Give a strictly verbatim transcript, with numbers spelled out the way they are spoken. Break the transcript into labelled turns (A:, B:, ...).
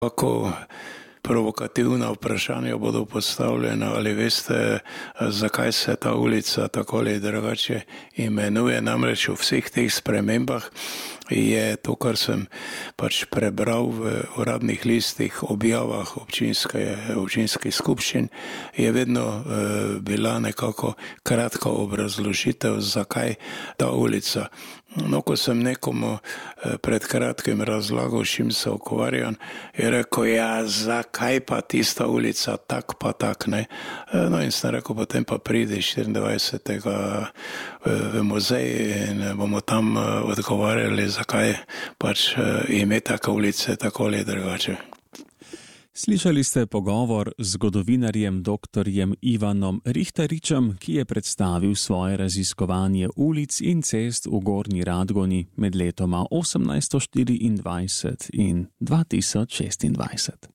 A: Kako provokativna vprašanja bodo postavljena, ali veste, zakaj se ta ulica tako ali drugače imenuje, namreč v vseh teh spremembah je to, kar sem pač prebral v uradnih listih, objavah občinske, občinskih skupščin, je vedno eh, bila nekako kratka obrazložitev, zakaj ta ulica. No, ko sem nekomu eh, pred kratkim razlagal, s čim se ukvarjam, je rekel, ja, zakaj pa tista ulica tak pa tak, ne. Eh, no in sem rekel, potem pa pridi štiriindvajsetega v muzej in bomo tam odgovarjali, zakaj pač ime take ulice tako ali drugače.
B: Slišali ste pogovor z zgodovinarjem doktorjem Ivanom Rihtaričem, ki je predstavil svoje raziskovanje ulic in cest v Gornji Radgoni med letoma osemnajststo štiriindvajset in dva tisoč šestindvajset.